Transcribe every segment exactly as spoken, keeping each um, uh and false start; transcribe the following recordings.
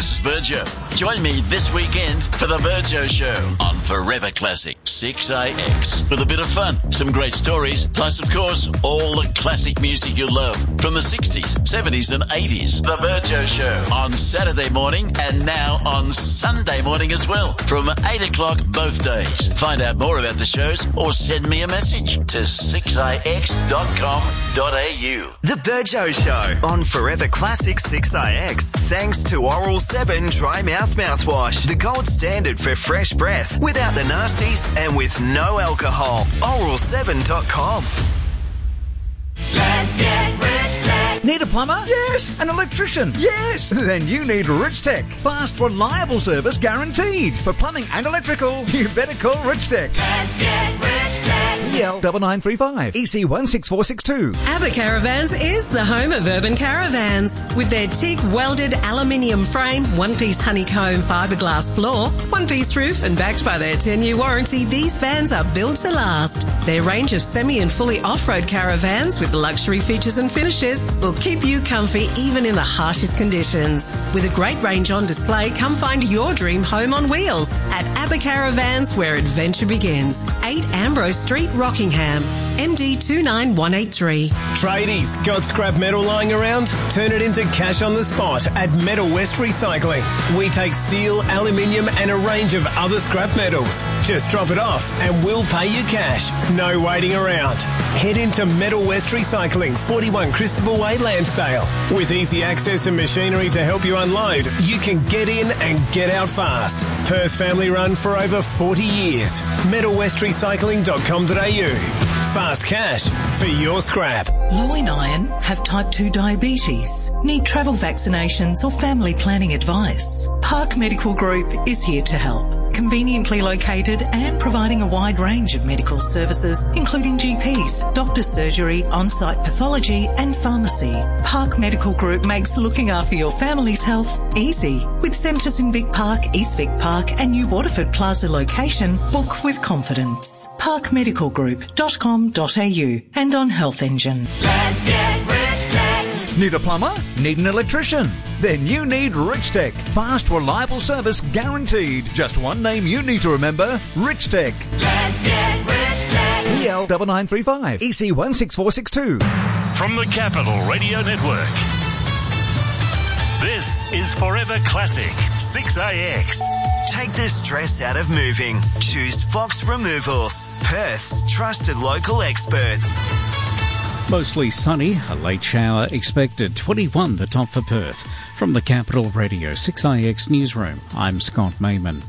this is Virgil. Join me this weekend for the Virgil Show on Forever Classic six A X. With a bit of fun, some great stories, plus, of course, all the classic music you love from the sixties, seventies and eighties. The Virgil Show on Saturday morning and now on Sunday morning as well from eight o'clock both days. Find out more about the shows or send me a message to six a x dot com dot a u. The Virgil Show on Forever Classic six A X. Thanks to Oral seven Dry Mouth Mouthwash, the gold standard for fresh breath, without the nasties and with no alcohol. oral seven dot com. Let's get Rich Tech. Need a plumber? Yes. An electrician? Yes. Then you need Rich Tech. Fast, reliable service guaranteed. For plumbing and electrical, you better call Rich Tech. Let's get Rich Tech. E L nine nine three five, E C one six four six two. ABBA Caravans is the home of urban caravans. With their teak welded aluminium frame, one-piece honeycomb fiberglass floor, one-piece roof, and backed by their ten-year warranty, these vans are built to last. Their range of semi and fully off-road caravans with luxury features and finishes will keep you comfy even in the harshest conditions. With a great range on display, come find your dream home on wheels at ABBA Caravans, where adventure begins. eight Ambrose Street, Rockingham, M D two nine one eight three. Tradies, got scrap metal lying around? Turn it into cash on the spot at Metal West Recycling. We take steel, aluminium and a range of other scrap metals. Just drop it off and we'll pay you cash. No waiting around. Head into Metal West Recycling, forty-one Christopher Way, Lansdale. With easy access and machinery to help you unload, you can get in and get out fast. Perth family run for over forty years. metal west recycling dot com dot a u. Fast cash for your scrap. Low in iron, have type two diabetes, need travel vaccinations or family planning advice. Park Medical Group is here to help. Conveniently located and providing a wide range of medical services, including G Ps, doctor's surgery, on-site pathology and pharmacy. Park Medical Group makes looking after your family's health easy. With centres in Vic Park, East Vic Park and New Waterford Plaza location, book with confidence. park medical group dot com dot a u and on Health Engine. Let's get Rich Tech. Need a plumber? Need an electrician? Then you need Rich Tech. Fast, reliable service guaranteed. Just one name you need to remember, Rich Tech. Let's get Rich Tech. E L nine nine three five, E C one six four six two. From the Capital Radio Network, this is Forever Classic six A X. Take the stress out of moving. Choose Fox Removals, Perth's trusted local experts. Mostly sunny, a late shower expected, twenty-one the top for Perth. From the Capital Radio six A X newsroom, I'm Scott Mayman.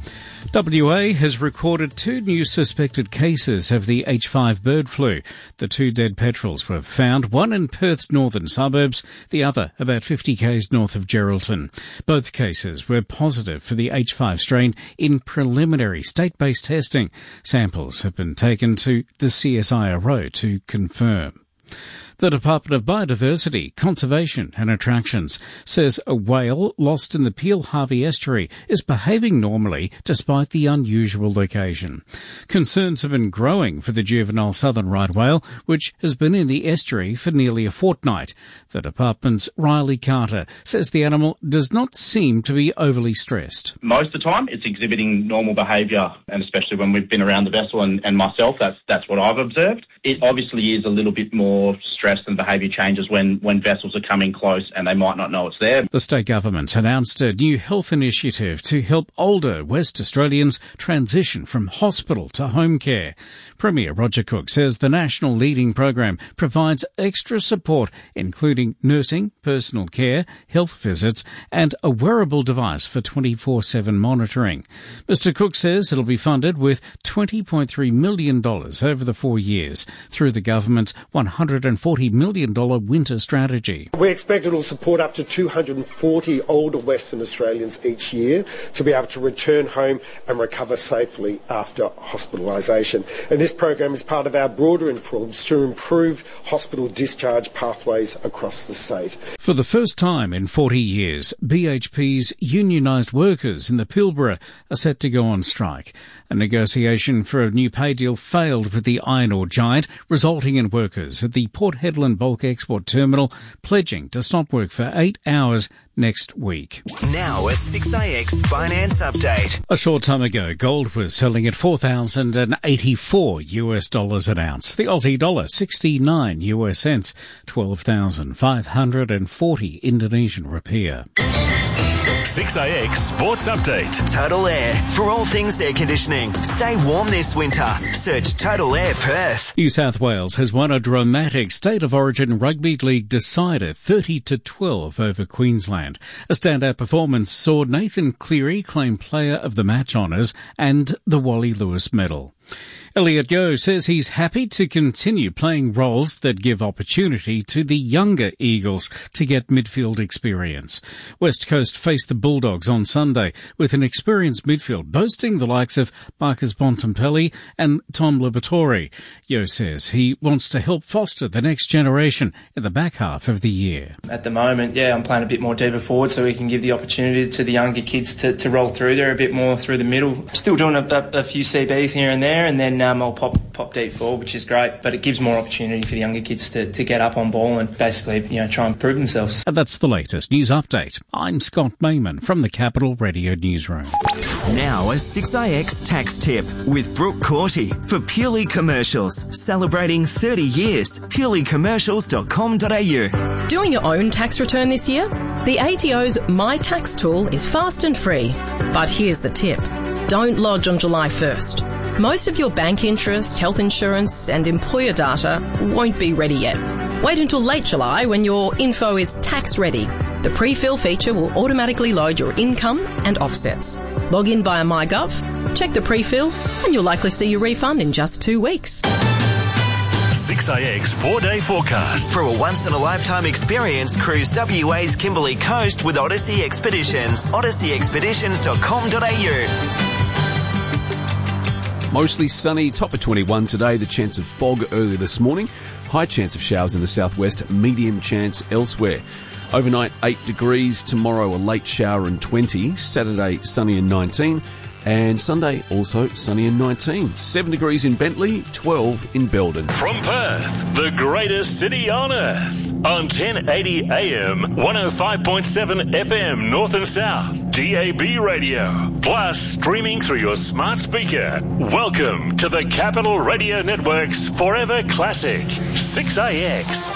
W A has recorded two new suspected cases of the H five bird flu. The two dead petrels were found, one in Perth's northern suburbs, the other about fifty k's north of Geraldton. Both cases were positive for the H five strain in preliminary state-based testing. Samples have been taken to the C S I R O to confirm. The Department of Biodiversity, Conservation and Attractions says a whale lost in the Peel Harvey estuary is behaving normally despite the unusual location. Concerns have been growing for the juvenile southern right whale, which has been in the estuary for nearly a fortnight. The department's Riley Carter says the animal does not seem to be overly stressed. Most of the time it's exhibiting normal behaviour, and especially when we've been around the vessel and, and myself, that's that's what I've observed. It obviously is a little bit more stress and behaviour changes when, when vessels are coming close and they might not know it's there. The state government announced a new health initiative to help older West Australians transition from hospital to home care. Premier Roger Cook says the national leading program provides extra support, including nursing, personal care, health visits and a wearable device for twenty-four seven monitoring. Mister Cook says it'll be funded with twenty point three million dollars over the four years through the government's one hundred forty million dollars winter strategy. We expect it will support up to two hundred forty older Western Australians each year to be able to return home and recover safely after hospitalisation. And this program is part of our broader influence to improve hospital discharge pathways across the state. For the first time in forty years, B H P's unionised workers in the Pilbara are set to go on strike. A negotiation for a new pay deal failed with the iron ore giant, resulting in workers at the Port Hedland Bulk Export Terminal pledging to stop work for eight hours next week. Now a six A X finance update. A short time ago, gold was selling at four thousand eighty-four US dollars an ounce. The Aussie dollar, sixty-nine US cents, twelve thousand five hundred forty Indonesian rupiah. six A X Sports Update. Total Air. For all things air conditioning, stay warm this winter. Search Total Air Perth. New South Wales has won a dramatic State of Origin Rugby League decider, thirty to twelve over Queensland. A standout performance saw Nathan Cleary claim Player of the Match honours and the Wally Lewis Medal. Elliot Yeo says he's happy to continue playing roles that give opportunity to the younger Eagles to get midfield experience. West Coast faced the Bulldogs on Sunday with an experienced midfield boasting the likes of Marcus Bontempelli and Tom Liberatore. Yeo says he wants to help foster the next generation in the back half of the year. At the moment, yeah, I'm playing a bit more deeper forward so we can give the opportunity to the younger kids to, to roll through there a bit more through the middle. Still doing a, a, a few C Bs here and there, and then um, I'll pop pop deep forward, which is great, but it gives more opportunity for the younger kids to, to get up on ball and basically, you know, try and prove themselves. And that's the latest news update. I'm Scott Mayman from the Capital Radio Newsroom. Now a six A X tax tip with Brooke Corty for Purely Commercials. Celebrating thirty years. purely commercials dot com dot a u. Doing your own tax return this year? The A T O's My Tax tool is fast and free. But here's the tip. Don't lodge on July first. Most of your bank interest, health insurance and employer data won't be ready yet. Wait until late July when your info is tax ready. The pre-fill feature will automatically load your income and offsets. Log in via MyGov, check the pre-fill and you'll likely see your refund in just two weeks. six A X four-day forecast. For a once-in-a-lifetime experience, cruise W A's Kimberley Coast with Odyssey Expeditions. odyssey expeditions dot com dot a u. Mostly sunny, top of twenty-one today, the chance of fog early this morning, high chance of showers in the southwest, medium chance elsewhere. Overnight, eight degrees, tomorrow a late shower and twenty, Saturday sunny and nineteen, and Sunday also sunny and nineteen. seven degrees in Bentley, twelve in Belden. From Perth, the greatest city on earth. On ten eighty A M, one oh five point seven F M North and South, D A B radio, plus streaming through your smart speaker. Welcome to the Capital Radio Network's Forever Classic, six A X.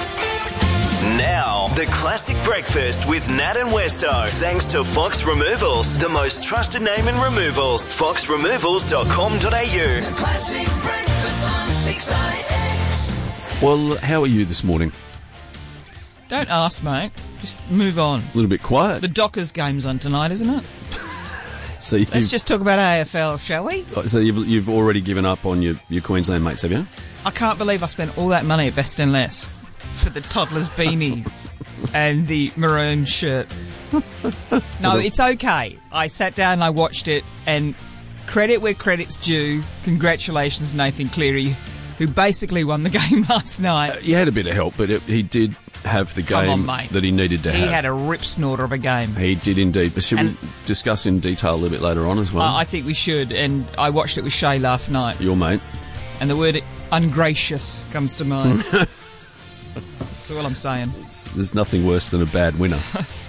Now, the classic breakfast with Nat and Westo. Thanks to Fox Removals, the most trusted name in removals. fox removals dot com dot a u. The classic breakfast on six A X. Well, how are you this morning? Don't ask, mate. Just move on. A little bit quiet. The Dockers game's on tonight, isn't it? So Let's just talk about A F L, shall we? So you've, you've already given up on your, your Queensland mates, have you? I can't believe I spent all that money at Best and Less for the toddler's beanie and the maroon shirt. No, it's okay. I sat down and I watched it, and credit where credit's due. Congratulations, Nathan Cleary, who basically won the game last night. Uh, he had a bit of help, but it, he did have the game on, mate. that he needed to he have. He had a rip snorter of a game. He did indeed. But should and we discuss in detail a little bit later on as well? Uh, I think we should, and I watched it with Shay last night. Your mate. And the word ungracious comes to mind. That's all I'm saying. There's nothing worse than a bad winner.